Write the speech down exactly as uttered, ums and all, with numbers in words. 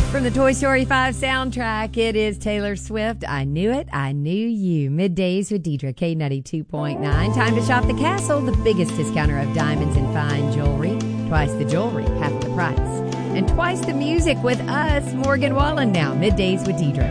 From the Toy Story five soundtrack, it is Taylor Swift. I knew it. I knew you. Middays with Deidre, K ninety-two point nine. Time to shop the Castle, the biggest discounter of diamonds and fine jewelry. Twice the jewelry, half the price. And twice the music with us, Morgan Wallen now. Middays with Deidre.